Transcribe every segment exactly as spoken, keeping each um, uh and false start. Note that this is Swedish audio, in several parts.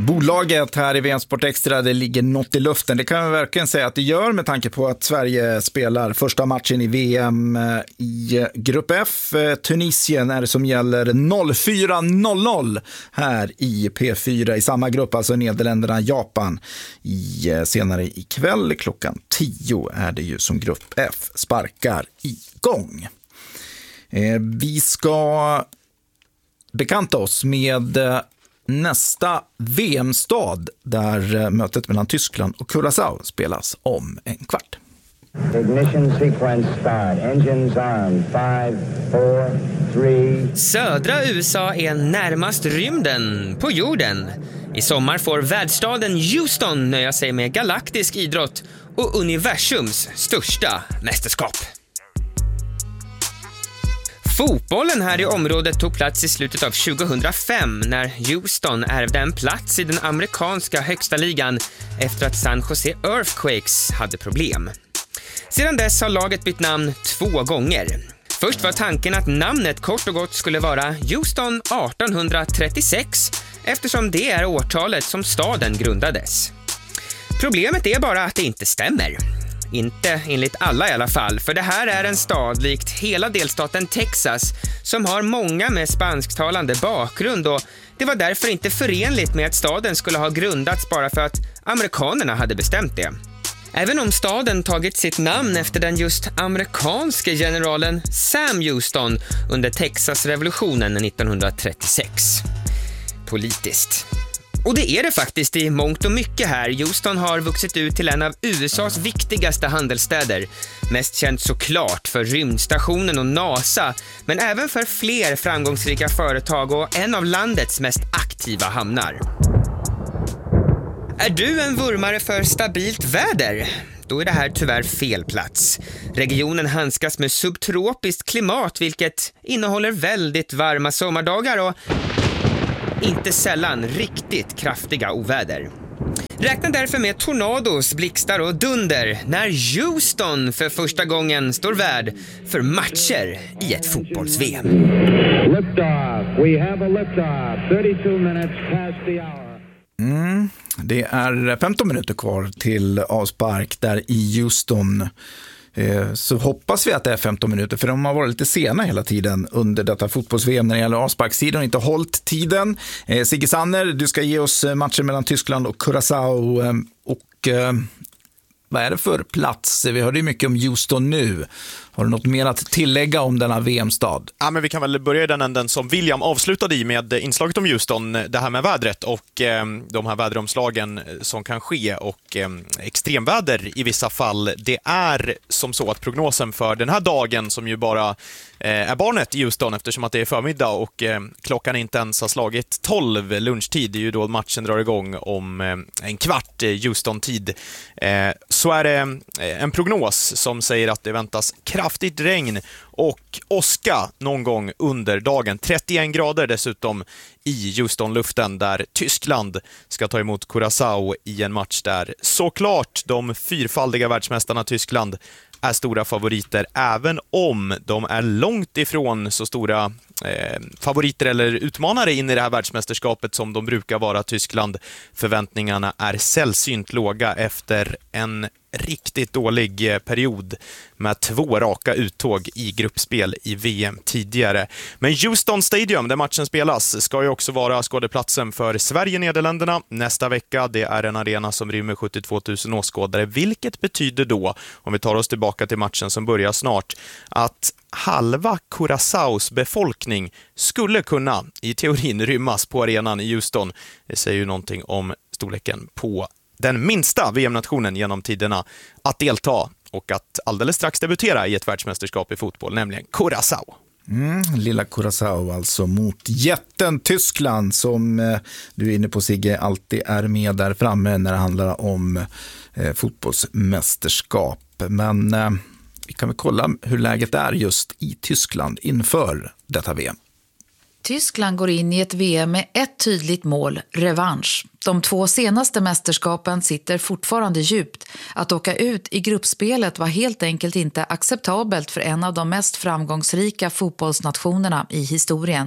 Bolaget här i V M Sport Extra, det ligger något i luften. Det kan man verkligen säga att det gör med tanke på att Sverige spelar första matchen i V M i Grupp F. Tunisien är det som gäller fyra noll noll här i P fyra i samma grupp, alltså Nederländerna, Japan. I, senare ikväll klockan tio är det ju som Grupp F sparkar igång. Eh, vi ska bekanta oss med nästa V M-stad där mötet mellan Tyskland och Curaçao spelas om en kvart. Ignition sequence start. Engines on. five, four, three. Södra U S A är närmast rymden på jorden. I sommar får världsstaden Houston nöja sig med galaktisk idrott och universums största mästerskap. Fotbollen här i området tog plats i slutet av tjugohundrafem när Houston ärvde en plats i den amerikanska högsta ligan efter att San Jose Earthquakes hade problem. Sedan dess har laget bytt namn två gånger. Först var tanken att namnet kort och gott skulle vara Houston arton trettiosex eftersom det är årtalet som staden grundades. Problemet är bara att det inte stämmer. Inte enligt alla i alla fall, för det här är en stad likt hela delstaten Texas som har många med spansktalande bakgrund och det var därför inte förenligt med att staden skulle ha grundats bara för att amerikanerna hade bestämt det. Även om staden tagit sitt namn efter den just amerikanske generalen Sam Houston under Texas-revolutionen nittonhundratrettiosex. Politiskt. Och det är det faktiskt i mångt och mycket här. Houston har vuxit ut till en av U S A:s viktigaste handelsstäder. Mest känt såklart för rymdstationen och NASA, men även för fler framgångsrika företag och en av landets mest aktiva hamnar. Är du en vurmare för stabilt väder? Då är det här tyvärr fel plats. Regionen handskas med subtropiskt klimat vilket innehåller väldigt varma sommardagar och inte sällan riktigt kraftiga oväder. Räkna därför med tornados, blixtar och dunder när Houston för första gången står värd för matcher i ett fotbolls-V M. Liftoff. We have a liftoff. thirty-two minutes past the hour. Mm, det är femton minuter kvar till avspark där i Houston. Så hoppas vi att det är femton minuter, för de har varit lite sena hela tiden under detta fotbolls-V M när det gäller avsparkssidan och inte hållit tiden. Sigge Sanner, du ska ge oss matchen mellan Tyskland och Curaçao. Och vad är det för plats? Vi hörde ju mycket om Houston nu. Har du något mer att tillägga om denna V M-stad? Ja, men vi kan väl börja i den änden som William avslutade i med inslaget om Houston, det här med vädret och eh, de här väderomslagen som kan ske och eh, extremväder i vissa fall. Det är som så att prognosen för den här dagen, som ju bara eh, är barnet i Houston eftersom att det är förmiddag och eh, klockan inte ens har slagit tolv lunchtid, det är ju då matchen drar igång om eh, en kvart eh, Houston-tid, eh, så är det eh, en prognos som säger att det väntas kraftigt kraftigt regn och åska någon gång under dagen. trettioen grader dessutom i Houston-luften där Tyskland ska ta emot Curaçao i en match där såklart de fyrfaldiga världsmästarna Tyskland är stora favoriter, även om de är långt ifrån så stora eh, favoriter eller utmanare in i det här världsmästerskapet som de brukar vara Tyskland. Förväntningarna är sällsynt låga efter en riktigt dålig period med två raka uttåg i gruppspel i V M tidigare. Men Houston Stadium, där matchen spelas, ska ju också vara skådeplatsen för Sverige-Nederländerna nästa vecka. Det är en arena som rymmer sjuttiotvå tusen åskådare, vilket betyder då, om vi tar oss tillbaka till matchen som börjar snart, att halva Curaçaos befolkning skulle kunna i teorin rymmas på arenan i Houston. Det säger ju någonting om storleken på den minsta V M-nationen genom tiderna att delta och att alldeles strax debutera i ett världsmästerskap i fotboll, nämligen Curaçao. Mm, lilla Curaçao alltså mot jätten Tyskland som eh, du är inne på, Sigge, alltid är med där framme när det handlar om eh, fotbollsmästerskap. Men eh, vi kan väl kolla hur läget är just i Tyskland inför detta V M. Tyskland går in i ett V M med ett tydligt mål, revansch. De två senaste mästerskapen sitter fortfarande djupt. Att åka ut i gruppspelet var helt enkelt inte acceptabelt för en av de mest framgångsrika fotbollsnationerna i historien.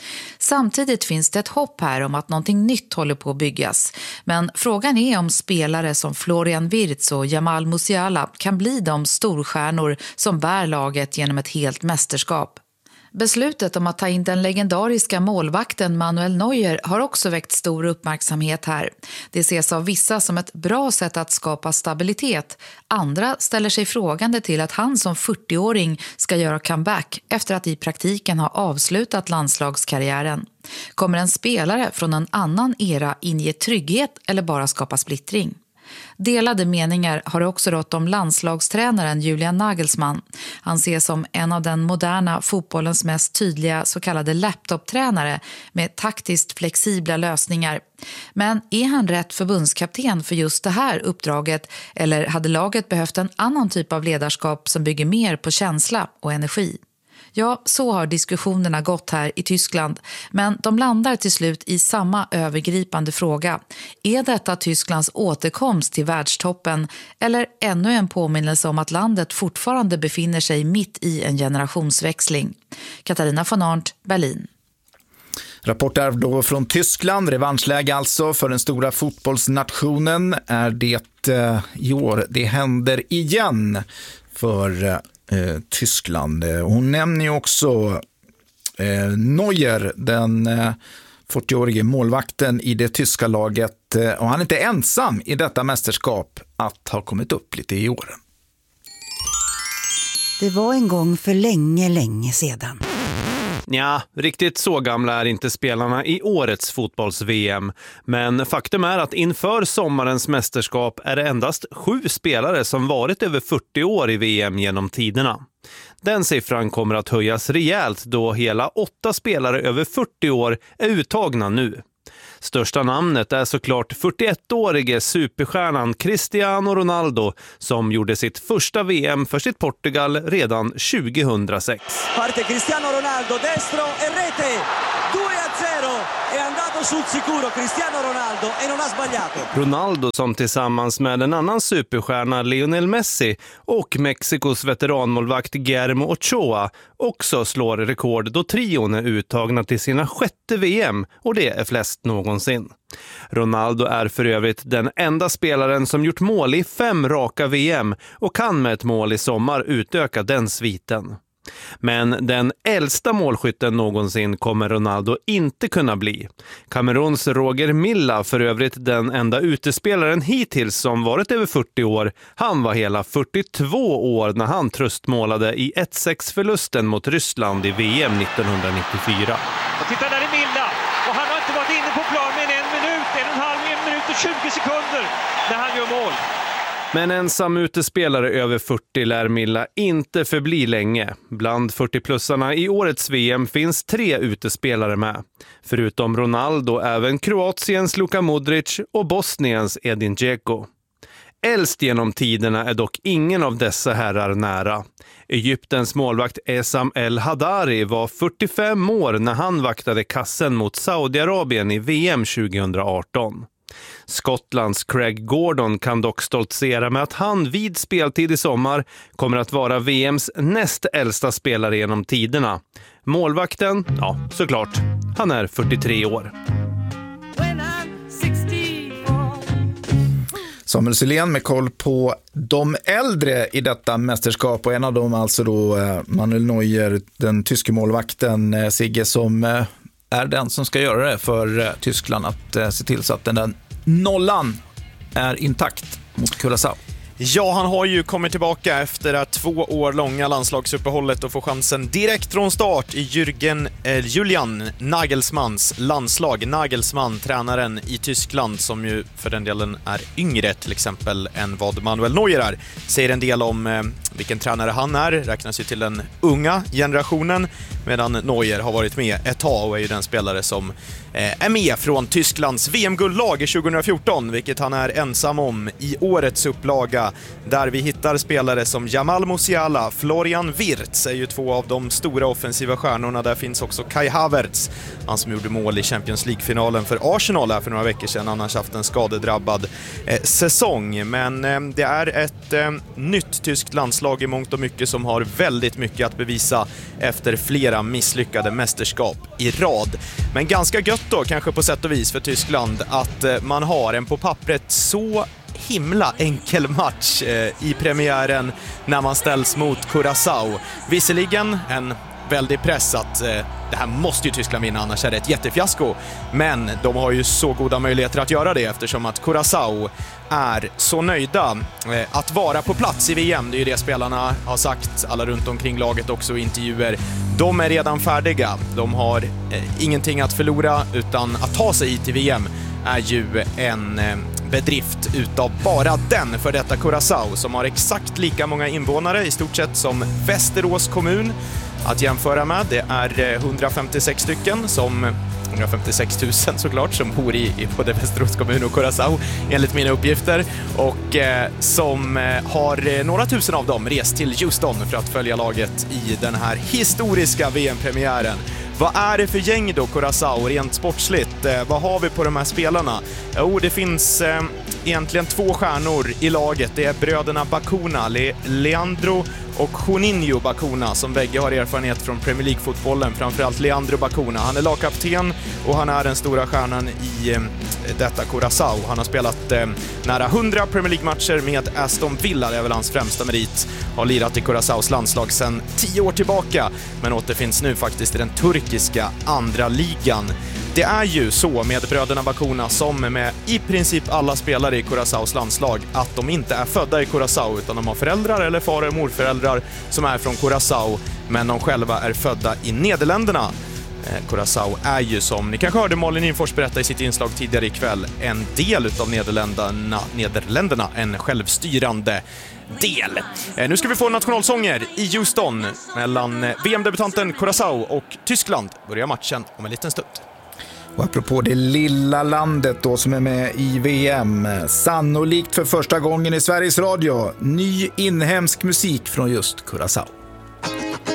Samtidigt finns det ett hopp här om att någonting nytt håller på att byggas. Men frågan är om spelare som Florian Wirtz och Jamal Musiala kan bli de storstjärnor som bär laget genom ett helt mästerskap. Beslutet om att ta in den legendariska målvakten Manuel Neuer har också väckt stor uppmärksamhet här. Det ses av vissa som ett bra sätt att skapa stabilitet. Andra ställer sig frågande till att han som fyrtioåring ska göra comeback efter att i praktiken ha avslutat landslagskarriären. Kommer en spelare från en annan era inge trygghet eller bara skapa splittring? Delade meningar har också rått om landslagstränaren Julian Nagelsmann. Han ses som en av den moderna fotbollens mest tydliga så kallade laptoptränare med taktiskt flexibla lösningar. Men är han rätt förbundskapten för just det här uppdraget eller hade laget behövt en annan typ av ledarskap som bygger mer på känsla och energi? Ja, så har diskussionerna gått här i Tyskland, men de landar till slut i samma övergripande fråga. Är detta Tysklands återkomst till världstoppen eller ännu en påminnelse om att landet fortfarande befinner sig mitt i en generationsväxling? Katarina von Arndt, Berlin. Rapport är då från Tyskland, revanschläge alltså för den stora fotbollsnationen är det eh, i år. Det händer igen för eh, Tyskland. Hon nämner ju också eh, Neuer, den eh, fyrtioårige målvakten i det tyska laget. Eh, och han är inte ensam i detta mästerskap att ha kommit upp lite i åren. Det var en gång för länge, länge sedan. Ja, riktigt så gamla är inte spelarna i årets fotbolls-V M. Men faktum är att inför sommarens mästerskap är det endast sju spelare som varit över fyrtio år i V M genom tiderna. Den siffran kommer att höjas rejält då hela åtta spelare över fyrtio år är uttagna nu. Största namnet är såklart fyrtioettårige superstjärnan Cristiano Ronaldo som gjorde sitt första V M för sitt Portugal redan tjugohundrasex. Parte Cristiano Ronaldo, destro e rete, due a zero, è andato sul sicuro Cristiano Ronaldo e non ha sbagliato. Ronaldo som tillsammans med en annan superstjärna Lionel Messi och Mexikos veteranmålvakt Guillermo Ochoa också slår rekord då trion är uttagna till sina sjätte V M och det är flest någonsin. Ronaldo är för övrigt den enda spelaren som gjort mål i fem raka V M och kan med ett mål i sommar utöka den sviten. Men den äldsta målskytten någonsin kommer Ronaldo inte kunna bli. Kameruns Roger Milla, för övrigt den enda utespelaren hittills som varit över fyrtio år, han var hela fyrtiotvå år när han tröstmålade i ett sex-förlusten mot Ryssland i V M nittonhundranittiofyra. Och titta där är Milla, och han har inte varit inne på plan med en minut, en och en halv en minut och tjugo sekunder när han gör mål. Men ensam utespelare över fyrtio lär Milla inte förbli länge. Bland fyrtio-plussarna i årets V M finns tre utespelare med. Förutom Ronaldo även Kroatiens Luka Modric och Bosniens Edin Dzeko. Äldst genom tiderna är dock ingen av dessa herrar nära. Egyptens målvakt Essam El Hadari var fyrtiofem år när han vaktade kassen mot Saudiarabien i V M tjugohundraarton. Skottlands Craig Gordon kan dock stoltsera med att han vid speltid i sommar kommer att vara V M:s näst äldsta spelare genom tiderna. Målvakten, ja såklart, han är fyrtiotre år. Samuel Sylén med koll på de äldre i detta mästerskap och en av dem alltså då Manuel Neuer, den tyske målvakten Sigge, som är den som ska göra det för Tyskland att se till så att den där nollan är intakt mot Curaçao. Ja, han har ju kommit tillbaka efter att två år långa landslagsuppehållet och får chansen direkt från start i Jürgen eh, Julian Nagelsmanns landslag. Nagelsmann, tränaren i Tyskland, som ju för den delen är yngre till exempel än vad Manuel Neuer är, säger en del om eh, vilken tränare han är, räknas ju till den unga generationen, medan Neuer har varit med ett tag och är ju den spelare som eh, är med från Tysklands V M-guldlag i tjugohundrafjorton, vilket han är ensam om i årets upplaga, där vi hittar spelare som Jamal Musiala, Florian Wirtz är ju två av de stora offensiva stjärnorna. Där finns också Kai Havertz, han som gjorde mål i Champions League-finalen för Arsenal här för några veckor sedan, annars haft en skadedrabbad eh, säsong. Men eh, det är ett eh, nytt tyskt landslag landslag i mångt och mycket som har väldigt mycket att bevisa efter flera misslyckade mästerskap i rad. Men ganska gött då, kanske på sätt och vis för Tyskland, att man har en på pappret så himla enkel match eh, i premiären när man ställs mot Curaçao. Visserligen en väldigt press att eh, det här måste ju Tyskland vinna, annars är det ett jättefiasko. Men de har ju så goda möjligheter att göra det eftersom att Curaçao är så nöjda eh, att vara på plats i V M. Det är ju det spelarna har sagt, alla runt omkring laget också i intervjuer. De är redan färdiga. De har eh, ingenting att förlora, utan att ta sig hit till V M är ju en eh, bedrift utav bara den för detta Curaçao, som har exakt lika många invånare i stort sett som Västerås kommun att jämföra med. Det är hundrafemtiosex stycken, som hundrafemtiosex tusen såklart, som bor i, i både Västerås kommun och Curaçao enligt mina uppgifter, och eh, som eh, har några tusen av dem rest till Houston för att följa laget i den här historiska V M-premiären. Vad är det för gäng då, Curaçao, rent sportsligt? Eh, vad har vi på de här spelarna? Jo, det finns eh, egentligen två stjärnor i laget. Det är bröderna Bacuna, Le- Leandro och Juninho Bacuna, som bägge har erfarenhet från Premier League-fotbollen. Framförallt Leandro Bacuna. Han är lagkapten och han är den stora stjärnan i eh, detta Curaçao. Han har spelat eh, nära hundra Premier League-matcher med Aston Villa. Det är väl hans främsta merit. Har lirat i Curaçaos landslag sedan tio år tillbaka, men återfinns nu faktiskt i den turkiska andra ligan. Det är ju så med bröderna Bacuna som med i princip alla spelare i Curaçaos landslag att de inte är födda i Curaçao, utan de har föräldrar eller far- och morföräldrar som är från Curaçao, men de själva är födda i Nederländerna. Eh, Curaçao är ju, som ni kanske hörde Malin Infors berätta i sitt inslag tidigare ikväll, en del utav Nederländerna, Nederländerna en självstyrande del. Eh, nu ska vi få nationalsånger i Houston mellan V M-debutanten Curaçao och Tyskland. Börjar matchen om en liten stund. Och apropå det lilla landet då som är med i V M, sannolikt för första gången i Sveriges Radio, ny inhemsk musik från just Curaçao.